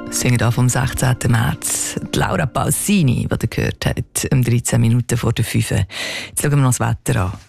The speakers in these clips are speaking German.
Singen da vom 16. März. Die Laura Pausini, die ihr gehört habt, um 13 Minuten vor der 5. Jetzt schauen wir noch das Wetter an.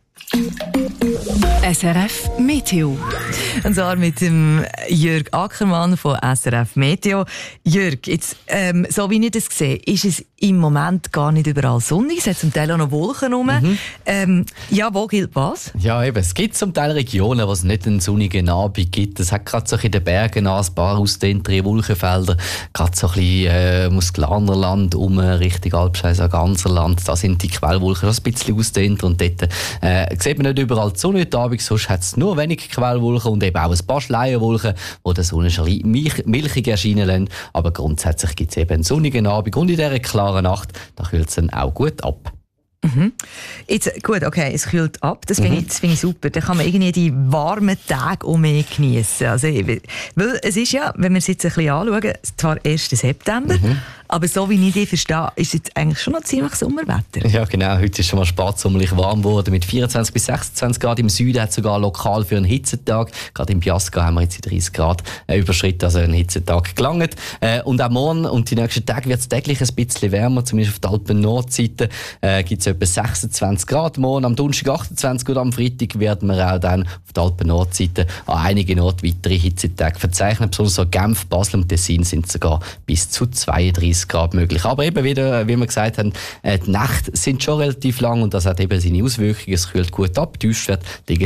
SRF Meteo. Und zwar mit dem Jörg Ackermann von SRF Meteo. Jörg, jetzt, so wie ich das sehe, ist es im Moment gar nicht überall sonnig. Es hat zum Teil auch noch Wolken rum. Ja, wo gilt was? Ja, eben. Es gibt zum Teil Regionen, wo es nicht einen sonnigen Abend gibt. Es hat gerade so in den Bergen ein paar ausdehntere Wolkenfelder. Gerade so ein bisschen Muskelanerland Richtung Alpscheiß, Ganserland. Da sind die Quellwolken schon ein bisschen ausdehnt. Und dort sieht man nicht überall die Sonne heute Abend. Sonst hat es nur wenig Quellwolken und eben auch ein paar Schleierwolken, die der Sonne schon ein bisschen milchig erscheinen lassen. Aber grundsätzlich gibt es eben einen sonnigen Abend. Und in dieser klaren Nacht, da kühlt es dann auch gut ab. Jetzt, gut, okay, es kühlt ab, das finde ich super. Dann kann man irgendwie die warmen Tage auch mehr geniessen. Also, weil es ist ja, wenn wir es jetzt ein bisschen anschauen, zwar 1. September, aber so wie ich dich verstehe, ist es jetzt eigentlich schon noch ziemlich Sommerwetter. Ja, genau. Heute ist schon mal spätsommerlich warm geworden. Mit 24 bis 26 Grad im Süden hat es sogar lokal für einen Hitzetag. Gerade im Biasca haben wir jetzt die 30 Grad überschritten, also einen Hitzetag gelangt. Und auch morgen und die nächsten Tage wird es täglich ein bisschen wärmer, zumindest auf der Alpen-Nordseite gibt es etwa 26 Grad morgen, am Donnerstag 28 und am Freitag werden wir auch dann auf der Alpen-Nordseite an einigen Orten weitere Hitzetage verzeichnen. Besonders so Genf, Basel und Tessin sind sogar bis zu 32 Grad möglich. Aber eben wieder, wie wir gesagt haben, die Nächte sind schon relativ lang und das hat eben seine Auswirkungen. Es kühlt gut ab, die Tiefstwerte liegen